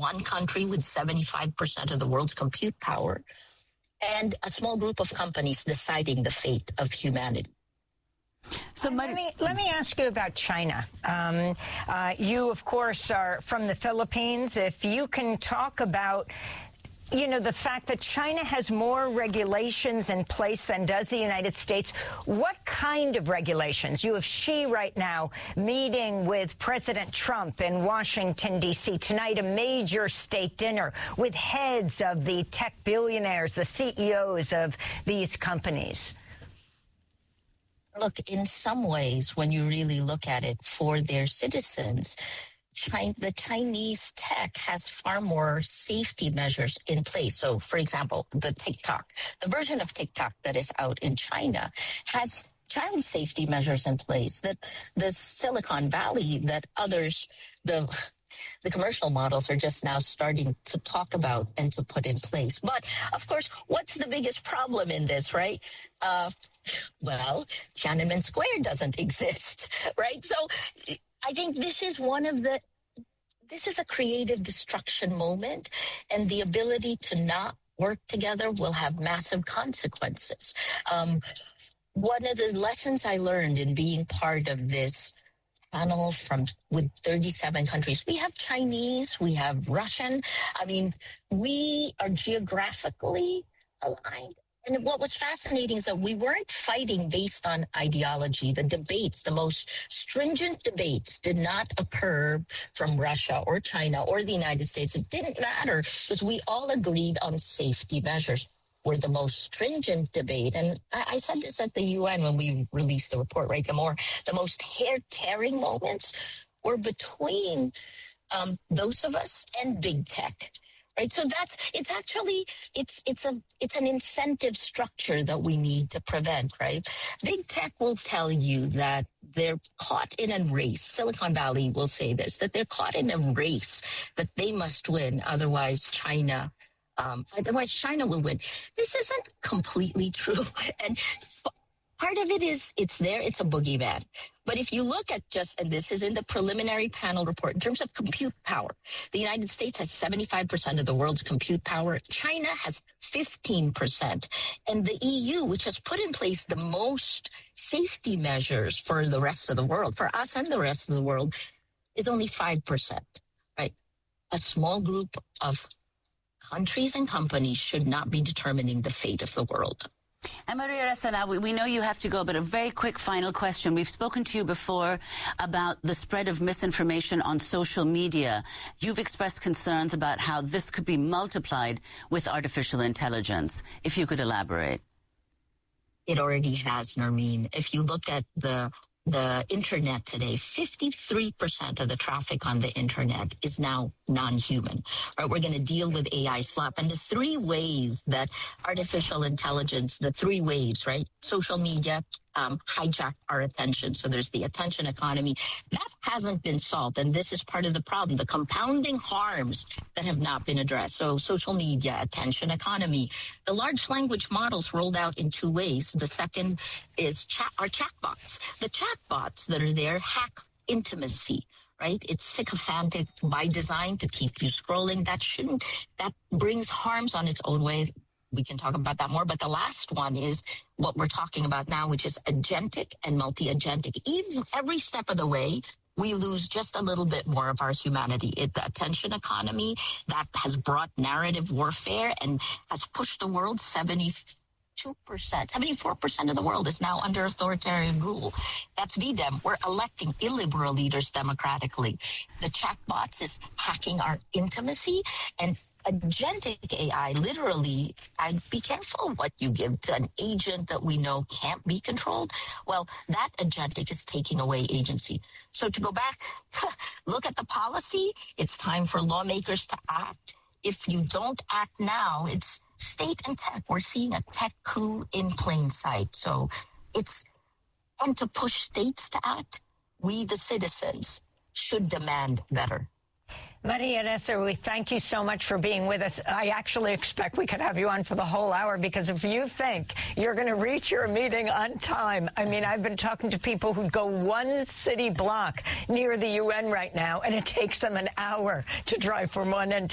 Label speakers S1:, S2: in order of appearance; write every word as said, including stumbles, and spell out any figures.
S1: one country with seventy-five percent of the world's compute power, and a small group of companies deciding the fate of humanity.
S2: So my, let me let me ask you about China. Um, uh, you, of course, are from the Philippines. If you can talk about, you know, the fact that China has more regulations in place than does the United States. What kind of regulations? You have Xi right now meeting with President Trump in Washington, D C tonight, a major state dinner with heads of the tech billionaires, the C E Os of these companies.
S1: Look, in some ways, when you really look at it, for their citizens, China, the Chinese tech has far more safety measures in place. So, for example, the TikTok, the version of TikTok that is out in China has child safety measures in place that the Silicon Valley, that others, the the commercial models are just now starting to talk about and to put in place. But, of course, what's the biggest problem in this, right? Uh, well, Tiananmen Square doesn't exist, right? So I think this is one of the, this is a creative destruction moment, and the ability to not work together will have massive consequences. Um, one of the lessons I learned in being part of this panel from with thirty-seven countries, we have Chinese, we have Russian. I mean, we are geographically aligned. And what was fascinating is that we weren't fighting based on ideology. The debates, the most stringent debates, did not occur from Russia or China or the United States. It didn't matter because we all agreed on safety measures. Were the most stringent debate. And I, I said this at the U N when we released the report, right? The more, the most hair-tearing moments were between um, those of us and big tech. Right, so that's it's actually it's it's a it's an incentive structure that we need to prevent. Right, big tech will tell you that they're caught in a race. Silicon Valley will say this, that they're caught in a race that they must win, otherwise China. Um, otherwise, China will win. This isn't completely true. And part of it is it's there. It's a boogeyman. But if you look at just, and this is in the preliminary panel report, in terms of compute power, the United States has seventy-five percent of the world's compute power. China has fifteen percent. And the E U, which has put in place the most safety measures for the rest of the world, for us and the rest of the world, is only five percent, right? A small group of countries and companies should not be determining the fate of the world.
S3: And Maria Ressa, now we, we know you have to go, but a very quick final question. We've spoken to you before about the spread of misinformation on social media. You've expressed concerns about how this could be multiplied with artificial intelligence. If you could elaborate.
S1: It already has, Nermeen. If you look at the the internet today, fifty-three percent of the traffic on the internet is now non-human. Right? We're going to deal with A I slop. And the three ways that artificial intelligence, the three waves, right? Social media um, hijack our attention. So there's the attention economy. That hasn't been solved. And this is part of the problem, the compounding harms that have not been addressed. So social media, attention economy. The large language models rolled out in two ways. The second is chat, our chatbots. The chatbots that are there hack intimacy. Right? It's sycophantic by design to keep you scrolling. That shouldn't, that brings harms on its own way. We can talk about that more. But the last one is what we're talking about now, which is agentic and multi-agentic. Even every step of the way, we lose just a little bit more of our humanity. It, the attention economy that has brought narrative warfare and has pushed the world seventy-two percent, seventy-four percent of the world is now under authoritarian rule. That's V DEM. We're electing illiberal leaders democratically. The chatbots is hacking our intimacy, and agentic A I, literally, I'd be careful what you give to an agent that we know can't be controlled. Well, that agentic is taking away agency. So to go back, look at the policy. It's time for lawmakers to act. If you don't act now, it's state and tech. We're seeing a tech coup in plain sight. So it's, and to push states to act, we, the citizens, should demand better.
S2: Maria Ressa, we thank you so much for being with us. I actually expect we could have you on for the whole hour, because if you think you're going to reach your meeting on time, I mean, I've been talking to people who go one city block near the U N right now, and it takes them an hour to drive from one end